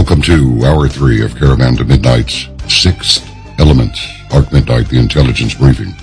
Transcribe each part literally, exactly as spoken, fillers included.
Welcome to Hour three of Caravan to Midnight's Sixth Element, Arc Midnight, the Intelligence Briefing.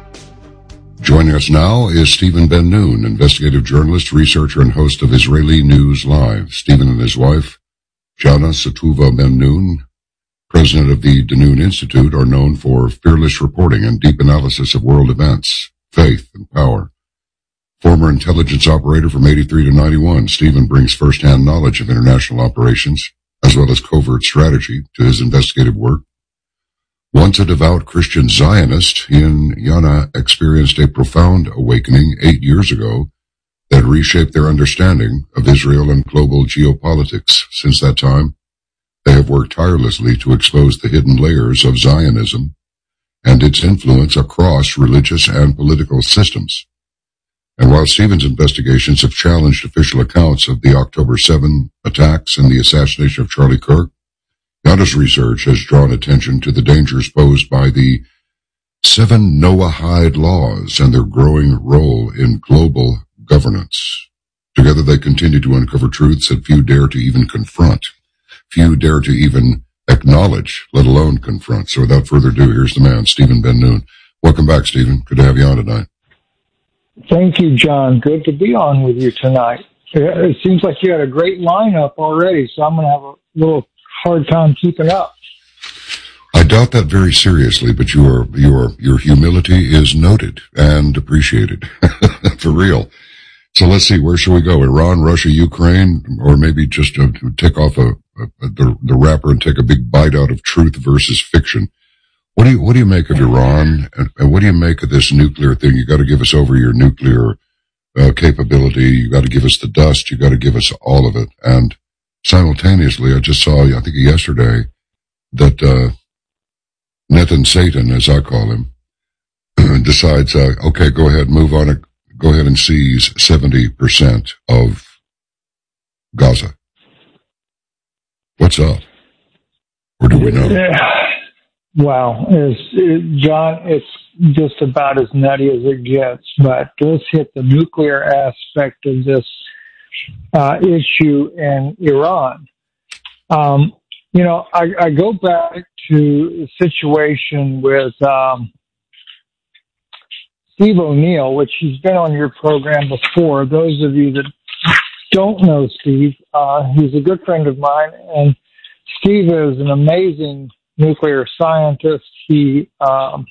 Joining us now is Stephen Ben-Nun, investigative journalist, researcher, and host of Israeli News Live. Stephen and his wife, Jana Satuva Ben-Nun, president of the Danoon Institute, are known for fearless reporting and deep analysis of world events, faith, and power. Former intelligence operator from eighty-three to ninety-one, Stephen brings first-hand knowledge of international operations, as well as covert strategy, to his investigative work. Once a devout Christian Zionist, he and Jana experienced a profound awakening eight years ago that reshaped their understanding of Israel and global geopolitics. Since that time, they have worked tirelessly to expose the hidden layers of Zionism and its influence across religious and political systems. And while Stephen's investigations have challenged official accounts of the October seventh attacks and the assassination of Charlie Kirk, Jana's research has drawn attention to the dangers posed by the seven Noahide laws and their growing role in global governance. Together they continue to uncover truths that few dare to even confront, few dare to even acknowledge, let alone confront. So without further ado, here's the man, Stephen Ben-Nun. Welcome back, Stephen. Good to have you on tonight. Thank you, John. Good to be on with you tonight. It seems like you had a great lineup already, so I'm going to have a little hard time keeping up. I doubt that very seriously, but your your your humility is noted and appreciated. For real. So let's see, where should we go? Iran, Russia, Ukraine, or maybe just uh, take off a, a, a the, the wrapper and take a big bite out of truth versus fiction. What do you what do you make of Iran, and, and what do you make of this nuclear thing? You got to give us over your nuclear uh, capability. You got to give us the dust. You got to give us all of it. And simultaneously, I just saw, I think yesterday, that uh, Nathan Satan, as I call him, decides, uh, okay, go ahead, move on, it, go ahead and seize seventy percent of Gaza. What's up? Or do we know? Wow, it's, it, John, it's just about as nutty as it gets. But let's hit the nuclear aspect of this uh, issue in Iran. Um, you know, I, I go back to the situation with um, Steve O'Neill, which he's been on your program before. Those of you that don't know Steve, uh, he's a good friend of mine, and Steve is an amazing nuclear scientist. He um,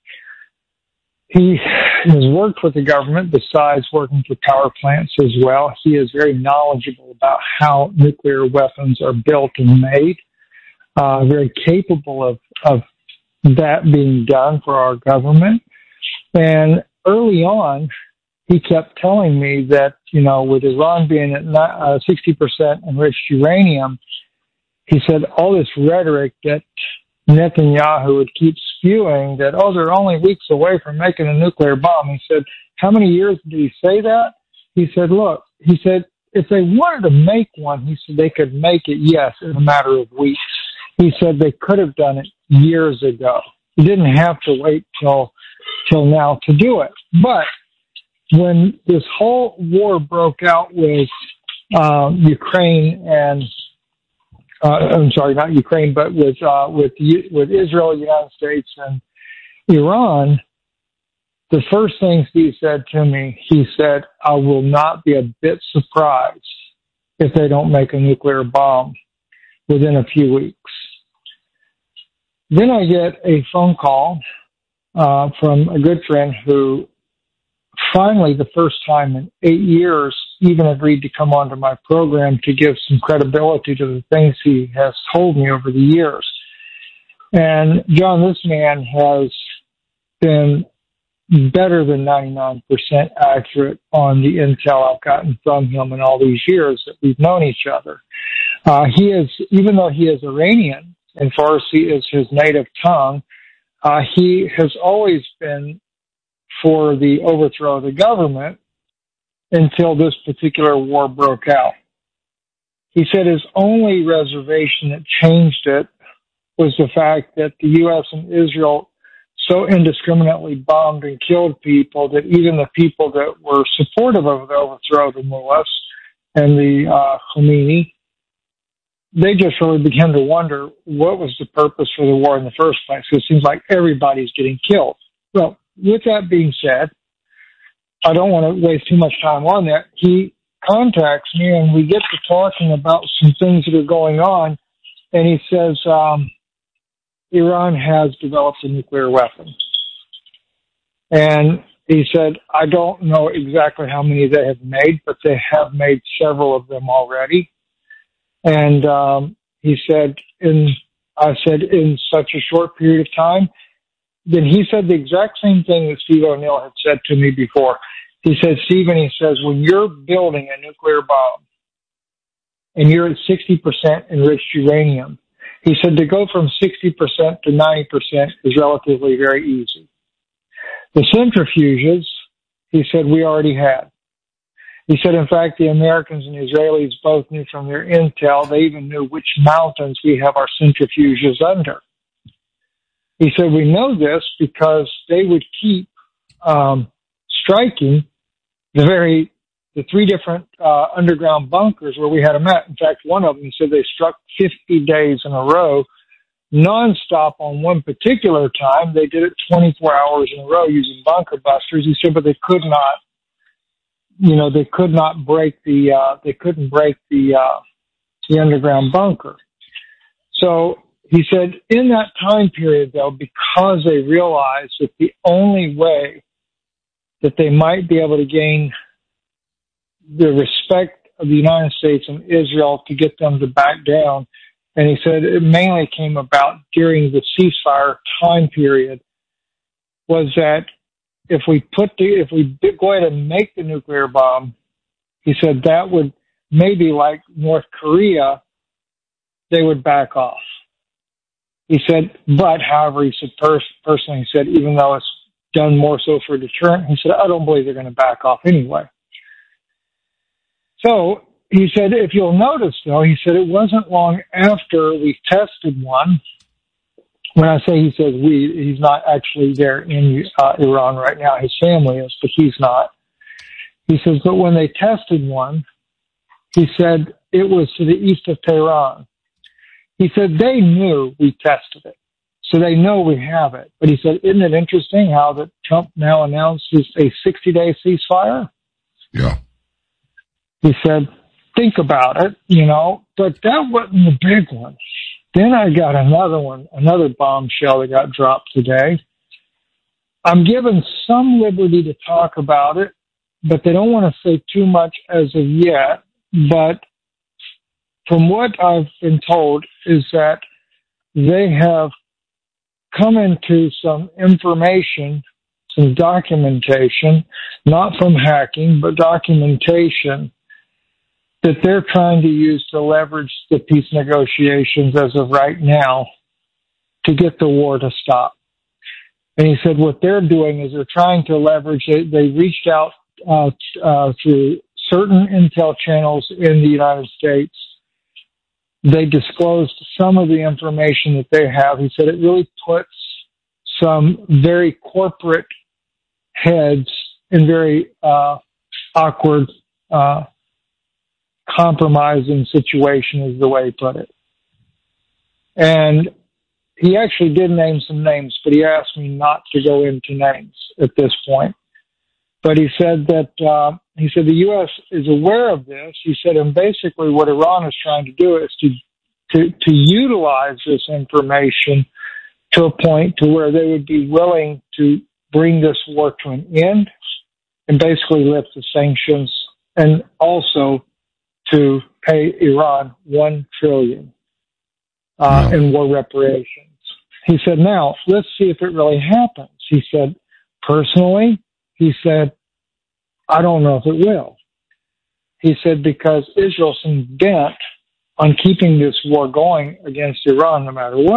he has worked with the government besides working for power plants as well. He is very knowledgeable about how nuclear weapons are built and made. Uh, very capable of of that being done for our government. And early on, he kept telling me that, you know, with Iran being at uh, sixty percent enriched uranium, he said all this rhetoric that Netanyahu would keep spewing that, oh, they're only weeks away from making a nuclear bomb. He said, how many years did he say that? He said, look, he said, if they wanted to make one, he said they could make it, yes, in a matter of weeks. He said they could have done it years ago. You didn't have to wait till, till now to do it. But when this whole war broke out with uh, Ukraine and Uh, I'm sorry, not Ukraine, but with uh, with with Israel, United States, and Iran. The first things he said to me, he said, "I will not be a bit surprised if they don't make a nuclear bomb within a few weeks." Then I get a phone call uh, from a good friend who, finally, the first time in eight years, even agreed to come onto my program to give some credibility to the things he has told me over the years. And John, this man has been better than ninety-nine percent accurate on the intel I've gotten from him in all these years that we've known each other. Uh, he is, even though he is Iranian and Farsi is his native tongue, uh, he has always been for the overthrow of the government until this particular war broke out. He said his only reservation that changed it was the fact that the U S and Israel so indiscriminately bombed and killed people that even the people that were supportive of the overthrow, the mullahs and the uh, Khomeini, they just really began to wonder what was the purpose for the war in the first place. It seems like everybody's getting killed. Well, with that being said, I don't want to waste too much time on that. He contacts me, and we get to talking about some things that are going on, and he says um, Iran has developed a nuclear weapon. And he said, I don't know exactly how many they have made, but they have made several of them already. And um, he said, in I said, in such a short period of time. Then he said the exact same thing that Steve O'Neill had said to me before. He said, Stephen, he says, when you're building a nuclear bomb and you're at sixty percent enriched uranium, he said to go from sixty percent to ninety percent is relatively very easy. The centrifuges, he said, we already had. He said, in fact, the Americans and Israelis both knew from their intel, they even knew which mountains we have our centrifuges under. He said, we know this because they would keep um, striking the very, the three different uh, underground bunkers where we had them at. In fact, one of them, he said they struck fifty days in a row, nonstop on one particular time. They did it twenty-four hours in a row using bunker busters. He said, but they could not, you know, they could not break the, uh, they couldn't break the, uh, the underground bunker. So he said in that time period, though, because they realized that the only way that they might be able to gain the respect of the United States and Israel to get them to back down, and he said it mainly came about during the ceasefire time period, was that if we put the, if we go ahead and make the nuclear bomb, he said that would maybe, like North Korea, they would back off. He said, but however, he said pers- personally, he said, even though it's done more so for deterrent, he said, I don't believe they're going to back off anyway. So he said, if you'll notice, though, he said it wasn't long after we tested one. When I say he says we, he's not actually there in uh, Iran right now. His family is, but he's not. He says, but when they tested one, he said it was to the east of Tehran. He said they knew we tested it, so they know we have it. But he said, isn't it interesting how that Trump now announces a sixty-day ceasefire? Yeah. He said, think about it, you know, but that wasn't the big one. Then I got another one, another bombshell that got dropped today. I'm given some liberty to talk about it, but they don't want to say too much as of yet. But from what I've been told is that they have come into some information, some documentation, not from hacking, but documentation that they're trying to use to leverage the peace negotiations as of right now to get the war to stop. And he said what they're doing is they're trying to leverage it. They reached out uh, uh, through certain intel channels in the United States. They disclosed some of the information that they have. He said it really puts some very corporate heads in very uh, awkward, uh, compromising situation is the way he put it. And he actually did name some names, but he asked me not to go into names at this point. But he said that, uh, he said the U S is aware of this. He said, and basically what Iran is trying to do is to, to, to utilize this information to a point to where they would be willing to bring this war to an end and basically lift the sanctions and also to pay Iran one trillion dollars uh, in war reparations. He said, now, let's see if it really happens. He said, personally, he said, I don't know if it will. He said, because Israel seems bent on keeping this war going against Iran no matter what.